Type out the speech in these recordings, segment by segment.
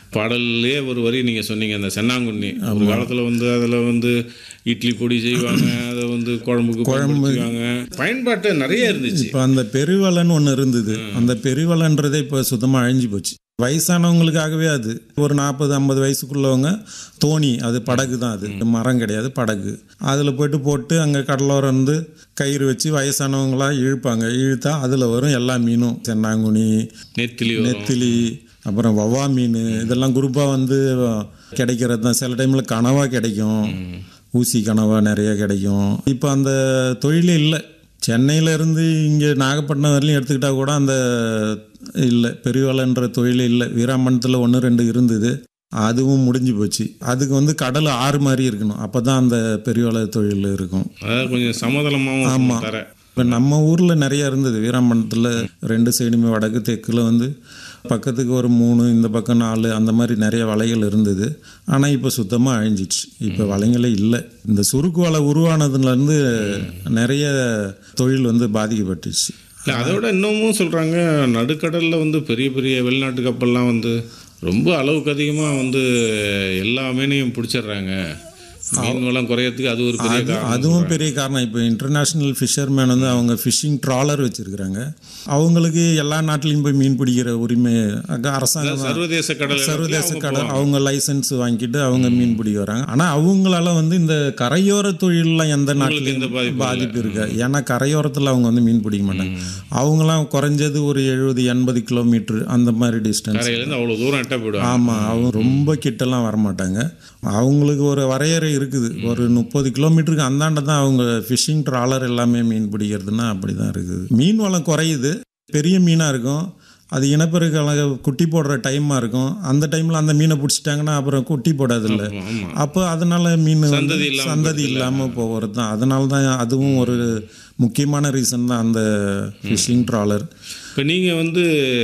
பாடல்லையே ஒரு வரி நீங்கள் சொன்னீங்க, அந்த சென்னாங்குண்ணி ஒரு காலத்தில் வந்து அதில் வந்து இட்லி பொடி செய்வாங்க, அதை வந்து குழம்புக்கு பயன்படுத்துவாங்க, பயன்பாட்டு நிறைய இருந்துச்சு. இப்போ அந்த பெருவலன்னு ஒன்று இருந்தது. அந்த பெருவலன்றதே இப்போ சுத்தமாக அழிஞ்சு போச்சு. வயசானவங்களுக்காகவே அது ஒரு 40-50 வயசுக்குள்ளவங்க தோணி, அது படகு தான், அது மரம் கிடையாது, படகு. அதில் போட்டு அங்கே கடலோரம் இருந்து கயிறு வச்சு வயசானவங்களாம் இழுப்பாங்க. இழுத்தா அதில் வரும் எல்லா மீனும், சென்னாங்குனி, நெத்திலி, அப்புறம் வவ்வா மீன், இதெல்லாம் குரூப்பாக வந்து கிடைக்கிறது தான். சில டைமில் கனவா கிடைக்கும், ஊசி கனவா நிறைய கிடைக்கும். இப்போ அந்த தொழிலே இல்லை. சென்னையிலேருந்து இங்கே நாகப்பட்டினம் வரையிலும் எடுத்துக்கிட்டால் கூட அந்த இல்லை, பெரியவலைன்ற தொழிலே இல்லை. வீராம்பட்டினத்தில் 1-2 இருந்தது, அதுவும் முடிஞ்சு போச்சு. அதுக்கு வந்து கடல் ஆறு மாதிரி இருக்கணும், அப்போ தான் அந்த பெரியவலை தொழில் இருக்கும். அதாவது கொஞ்சம் சமதளமாகவும். ஆமாம். இப்போ நம்ம ஊரில் நிறையா இருந்தது. வீராம்பட்டினத்தில் 2 சைடுமே, வடக்கு தெற்கில் வந்து பக்கத்துக்கு ஒரு 3, இந்த பக்கம் 4, அந்த மாதிரி நிறைய வலைகள் இருந்தது. ஆனால் இப்போ சுத்தமாக அழிஞ்சிச்சு. இப்போ வலைங்களே இல்லை. இந்த சுருக்கு வலை உருவானதுலேருந்து நிறைய தொழில் வந்து பாதிக்கப்பட்டுச்சு. இல்லை, அதோட இன்னமும் சொல்கிறாங்க, நடுக்கடலில் வந்து பெரிய பெரிய வெளிநாட்டு கப்பல்லாம் வந்து ரொம்ப அளவுக்கு அதிகமாக வந்து எல்லா மீனையும் பிடிச்சிடுறாங்க. மீன் வளம் குறையறதுக்கு அது ஒரு பெரிய காரணம். அதுவும் பெரிய காரணம். இப்போ இன்டர்நேஷ்னல் ஃபிஷர்மேன் வந்து அவங்க ஃபிஷிங் ட்ராலர் வச்சுருக்கிறாங்க. அவங்களுக்கு எல்லா நாட்டிலையும் போய் மீன் பிடிக்கிற உரிமை அரசாங்கம், சர்வதேச கடல் அவங்க லைசன்ஸ் வாங்கிட்டு அவங்க மீன் பிடிக்க வராங்க. ஆனால் அவங்களால வந்து இந்த கரையோர தொழிலெலாம் எந்த நாட்டிலையும் பாதிப்பு இருக்கு. ஏன்னா கரையோரத்தில் அவங்க வந்து மீன் பிடிக்க மாட்டாங்க. அவங்களாம் குறைஞ்சது ஒரு 70-80 கிலோமீட்டர் அந்த மாதிரி டிஸ்டன்ஸ், அவ்வளோ தூரம் எட்ட போயிடுவாங்க. ஆமாம், அவங்க ரொம்ப கிட்டலாம் வரமாட்டாங்க. அவங்களுக்கு ஒரு வரையறை இருக்குது. ஒரு 30 கிலோமீட்டருக்கு அந்தாண்ட தான் அவங்க ஃபிஷிங் ட்ராலர் எல்லாமே மீன் பிடிக்கிறதுனா அப்படி தான் இருக்குது. மீன் வளம் குறையுது. பெரிய மீனாக இருக்கும், அது இனப்பெருக்க குட்டி போடுற டைமாக இருக்கும். அந்த டைமில் அந்த மீனை பிடிச்சிட்டாங்கன்னா அப்புறம் குட்டி போடாதில்ல. அப்போ அதனால் மீன் சந்ததி இல்லாமல் போகிறது தான். அதனால தான் அதுவும் ஒரு முக்கியமான ரீசன் தான் அந்த ஃபிஷிங் ட்ராலர். இப்போ நீங்கள் வந்து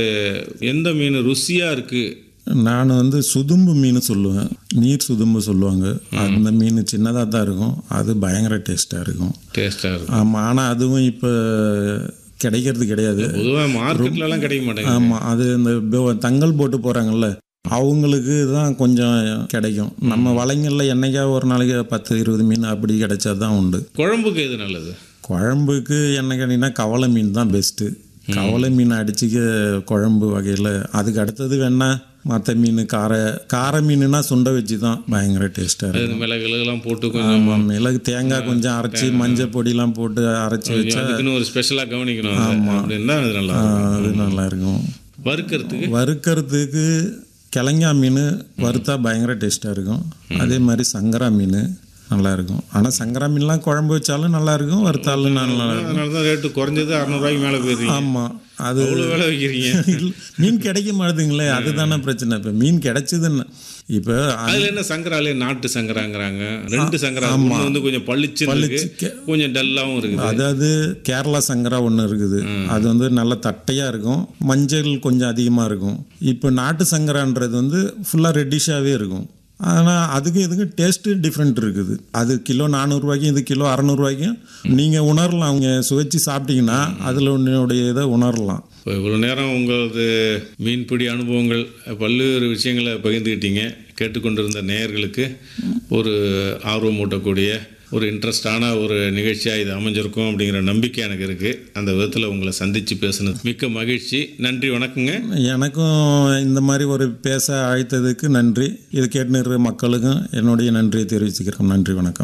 எந்த மீன் ருசியாக இருக்குது? நான் வந்து சுதும்பு மீன் சொல்லுவேன், நீர் சுதும்பு சொல்லுவாங்க. அந்த மீன் சின்னதாக தான் இருக்கும், அது பயங்கர டேஸ்ட்டாக இருக்கும். ஆமாம், ஆனால் அதுவும் இப்போ கிடைக்கிறது கிடையாது. மார்க்கெட்லலாம் கிடைக்க மாட்டேங்குது. ஆமாம், அது இந்த தங்கல் போட்டு போகிறாங்கல்ல, அவங்களுக்கு தான் கொஞ்சம் கிடைக்கும். நம்ம வலைங்களில் என்னைக்காவது ஒரு நாளைக்கு 10-20 மீன் அப்படி கிடைச்சா தான் உண்டு. குழம்புக்கு எது நல்லது? குழம்புக்கு என்ன கேட்டிங்கன்னா கவலை மீன் தான் பெஸ்ட்டு. கவலை மீன் அடிச்சுக்க குழம்பு வகையில். அதுக்கு அடுத்தது வேணா மற்ற மீன், கார மீனுனா சுண்டை வச்சு தான் பயங்கர டேஸ்ட்டாக இருக்கும். மிளகுலாம் போட்டு கொஞ்சம் மிளகு, தேங்காய் கொஞ்சம் அரைச்சி, மஞ்சள் பொடியெலாம் போட்டு அரைச்சி வச்சா ஒரு ஸ்பெஷலாக கவனிக்கணும். ஆமாம், அது நல்லா இருக்கும். வறுக்கிறதுக்கு கிழங்கா மீன் வறுத்தா பயங்கர டேஸ்ட்டாக இருக்கும். அதே மாதிரி சங்கரா மீன் நல்லாயிருக்கும். ஆனால் சங்கரா மீன்லாம் குழம்பு வச்சாலும் நல்லாயிருக்கும், வறுத்தாலும் நல்லா இருக்கும். அதனால தான் ரேட்டு குறைஞ்சது 600 மேலே போயிருக்கீங்க. ஆமாம், அது வேலை வைக்கிறீங்க. மீன் கிடைக்க மாட்டேதுங்களே, அதுதானே பிரச்சனை. இப்போ மீன் கிடைச்சதுன்னு இப்போ அதில் என்ன சங்கராலே நாட்டு சங்கராங்கிறாங்க. 2 சங்கரா வந்து கொஞ்சம் பளிச்சு கொஞ்சம் டல்லாகவும் இருக்குது. அதாவது கேரளா சங்கரா ஒன்று இருக்குது, அது வந்து நல்ல தட்டையாக இருக்கும், மஞ்சள் கொஞ்சம் அதிகமாக இருக்கும். இப்போ நாட்டு சங்கரான்றது வந்து ஃபுல்லாக ரெட்டிஷாகவே இருக்கும். ஆனால் அதுக்கு இதுக்கு டேஸ்ட்டு டிஃப்ரெண்ட் இருக்குது. அது கிலோ 400 ரூபாய்க்கும் இது கிலோ 600 ரூபாய்க்கும் நீங்கள் உணரலாம். அவங்க சுவைச்சு சாப்பிட்டீங்கன்னா அதில் உன்னுடைய இதை உணரலாம். இப்போ இவ்வளோ நேரம் உங்களது மீன்பிடி அனுபவங்கள் பல்வேறு விஷயங்களை பகிர்ந்துக்கிட்டீங்க. கேட்டுக்கொண்டிருந்த நேயர்களுக்கு ஒரு ஆர்வம் ஊட்டக்கூடிய ஒரு இன்ட்ரெஸ்டான ஒரு நிகழ்ச்சியாக இது அமைஞ்சிருக்கும் அப்படிங்கிற நம்பிக்கை எனக்கு இருக்குது. அந்த விதத்தில் உங்களை சந்தித்து பேசுனது மிக்க மகிழ்ச்சி. நன்றி, வணக்கங்க. எனக்கும் இந்த மாதிரி ஒரு பேச அழைத்ததுக்கு நன்றி. இது கேட்டு மக்களுக்கும் என்னுடைய நன்றியை தெரிவிச்சுக்கிறேன். நன்றி, வணக்கம்.